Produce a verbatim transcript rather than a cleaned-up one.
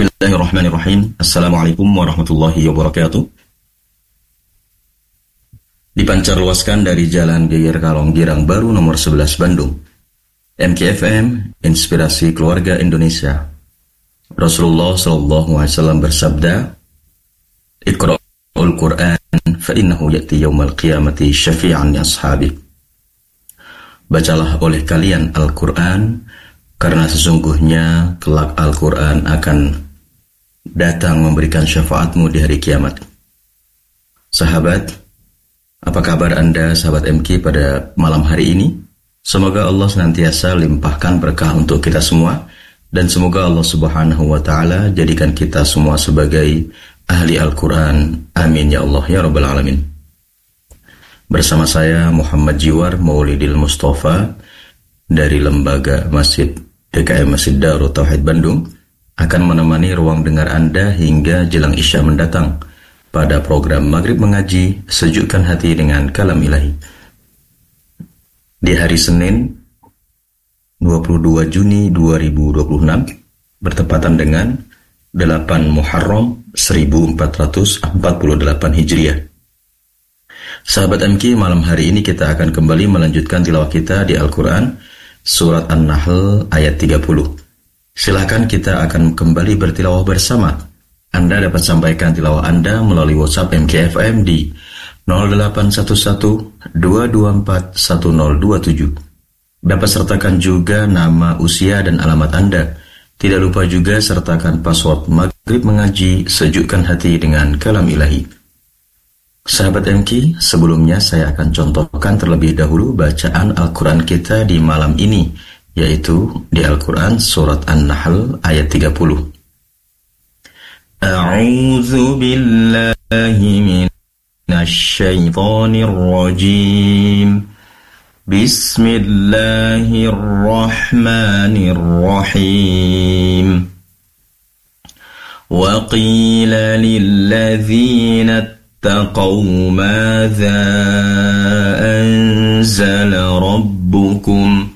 Bismillahirrahmanirrahim. Assalamualaikum warahmatullahi wabarakatuh. Dipancar luaskan dari Jalan Geger Kalong Girang Baru nomor sebelas Bandung. M K F M, Inspirasi Keluarga Indonesia. Rasulullah sallallahu alaihi wasallam bersabda, "Iqra'ul Qur'an fa innahu ya'ti yaumal qiyamati syafi'an li ashabi." Bacalah oleh kalian Al-Qur'an, karena sesungguhnya kelak Al-Quran akan datang memberikan syafaatmu di hari kiamat. Sahabat, apa kabar Anda, sahabat M K, pada malam hari ini? Semoga Allah senantiasa limpahkan berkah untuk kita semua, dan semoga Allah subhanahu wa ta'ala jadikan kita semua sebagai ahli Al-Quran. Amin ya Allah ya Rabbal Alamin. Bersama saya Muhammad Jiwar Maulidil Mustafa dari Lembaga Masjid D K M Masjid Darut Tauhid Bandung akan menemani ruang dengar Anda hingga jelang Isya mendatang pada program Maghrib Mengaji, Sejukkan Hati dengan Kalam Ilahi. Di hari Senin dua puluh dua Juni dua ribu dua puluh enam bertepatan dengan delapan Muharram seribu empat ratus empat puluh delapan Hijriah. Sahabat M K, malam hari ini kita akan kembali melanjutkan tilawah kita di Al-Quran Surat An-Nahl ayat tiga puluh. Silakan kita akan kembali bertilawah bersama. Anda dapat sampaikan tilawah Anda melalui WhatsApp M K F M di nol delapan satu satu dua dua empat satu nol dua tujuh. Dapat sertakan juga nama, usia, dan alamat Anda. Tidak lupa juga sertakan password Maghrib Mengaji, Sejukkan Hati dengan Kalam Ilahi. Sahabat M K, sebelumnya saya akan contohkan terlebih dahulu bacaan Al-Quran kita di malam ini, yaitu di Al-Quran Surat An-Nahl ayat tiga puluh. A'udzu billahi minasy syaithanir rajim. Bismillahirrahmanirrahim. Wa qila lilladzina اتقوا ماذا أنزل ربكم